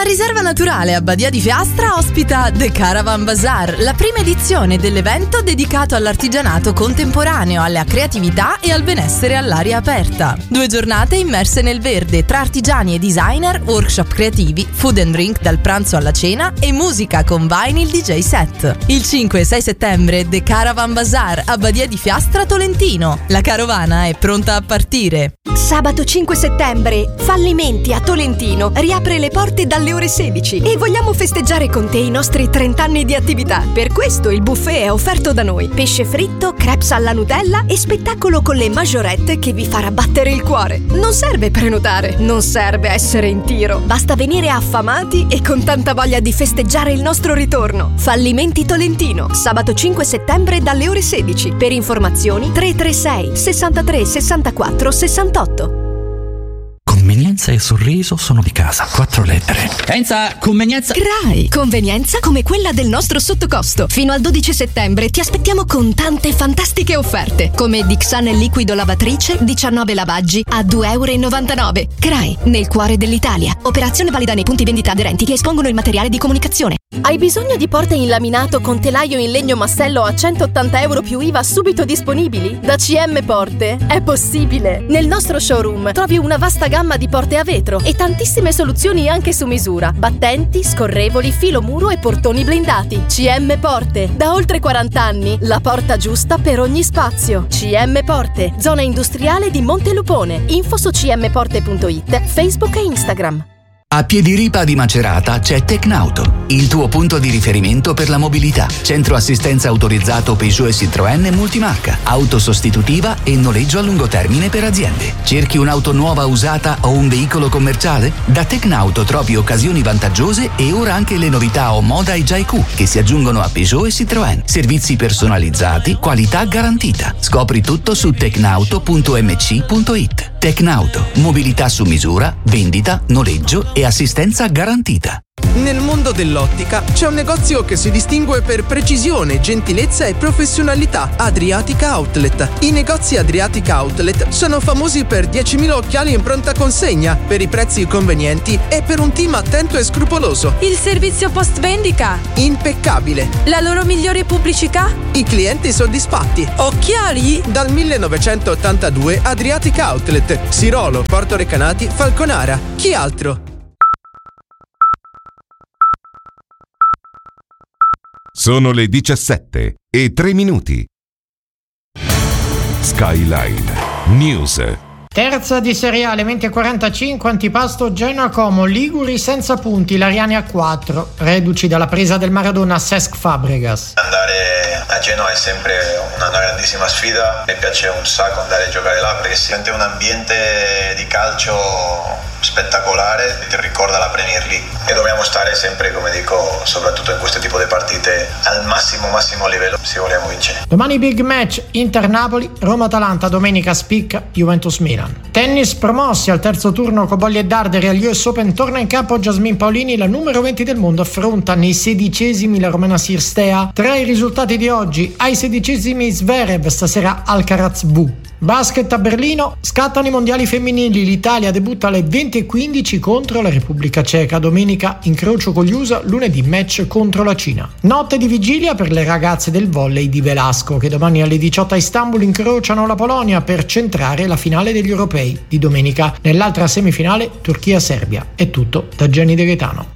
Riserva Naturale a Badia di Fiastra ospita The Caravan Bazaar, la prima edizione dell'evento dedicato all'artigianato contemporaneo, alla creatività e al benessere all'aria aperta. 2 giornate immerse nel verde tra artigiani e designer, workshop creativi, food and drink dal pranzo alla cena e musica con vinyl DJ set. Il 5 e 6 settembre The Caravan Bazaar a Badia di Fiastra Tolentino. La carovana è pronta a partire. Sabato 5 settembre, Fallimenti a Tolentino riapre le porte dalle ore 16 e vogliamo festeggiare con te i nostri 30 anni di attività. Per questo il buffet è offerto da noi. Pesce fritto, crepes alla Nutella e spettacolo con le majorette che vi farà battere il cuore. Non serve prenotare, non serve essere in tiro. Basta venire affamati e con tanta voglia di festeggiare il nostro ritorno. Fallimenti Tolentino, sabato 5 settembre dalle ore 16. Per informazioni 336 63 64 68. Convenienza e sorriso sono di casa. 4 lettere. Enza, convenienza. CRAI, convenienza come quella del nostro sottocosto. Fino al 12 settembre ti aspettiamo con tante fantastiche offerte, come Dixane liquido lavatrice 19 lavaggi a €2,99. CRAI, nel cuore dell'Italia. Operazione valida nei punti vendita aderenti che espongono il materiale di comunicazione. Hai bisogno di porte in laminato con telaio in legno massello a €180 più IVA subito disponibili? Da CM Porte è possibile! Nel nostro showroom trovi una vasta gamma di porte a vetro e tantissime soluzioni anche su misura: battenti, scorrevoli, filo muro e portoni blindati. CM Porte, da oltre 40 anni, la porta giusta per ogni spazio. CM Porte, zona industriale di Montelupone. Info su cmporte.it, Facebook e Instagram. A Piediripa di Macerata c'è Tecnauto, il tuo punto di riferimento per la mobilità. Centro assistenza autorizzato Peugeot e Citroën multimarca, auto sostitutiva e noleggio a lungo termine per aziende. Cerchi un'auto nuova usata o un veicolo commerciale? Da Tecnauto trovi occasioni vantaggiose e ora anche le novità Omoda e Jaiku che si aggiungono a Peugeot e Citroën. Servizi personalizzati, qualità garantita. Scopri tutto su tecnauto.mc.it. Tecnauto, mobilità su misura, vendita, noleggio e assistenza garantita. Nel mondo dell'ottica c'è un negozio che si distingue per precisione, gentilezza e professionalità: Adriatica Outlet. I negozi Adriatica Outlet sono famosi per 10.000 occhiali in pronta consegna, per i prezzi convenienti e per un team attento e scrupoloso. Il servizio post vendita? Impeccabile. La loro migliore pubblicità? I clienti soddisfatti. Occhiali? Dal 1982 Adriatica Outlet, Sirolo, Porto Recanati, Falconara. Chi altro? Sono le 17:03. Skyline News. Terza di Serie A alle 20:45, antipasto Genoa Como, Liguri senza punti, Lariani a 4, reduci dalla presa del Maradona a Cesc Fabregas. Andare a Genoa è sempre una grandissima sfida, mi piace un sacco andare a giocare là perché si sente un ambiente di calcio spettacolare, ti ricorda la Premier League e dobbiamo stare sempre, come dico, soprattutto in questo tipo di partite, al massimo livello se vogliamo vincere. Domani big match Inter-Napoli, Roma-Atalanta, domenica spicca Juventus-Milan. Tennis, promossi al terzo turno Cobolli e Darderi agli US Open, torna in campo Jasmine Paolini, la numero 20 del mondo affronta nei 16esimi la romena Cirstea. Tra i risultati di oggi, ai 16esimi Zverev, stasera Alcaraz Bu. Basket a Berlino, scattano i mondiali femminili, l'Italia debutta alle 20:15 contro la Repubblica Ceca, domenica incrocio con gli USA, lunedì match contro la Cina. Notte di vigilia per le ragazze del volley di Velasco che domani alle 18 a Istanbul incrociano la Polonia per centrare la finale degli europei di domenica. Nell'altra semifinale Turchia-Serbia. È tutto da Gianni De Gaetano.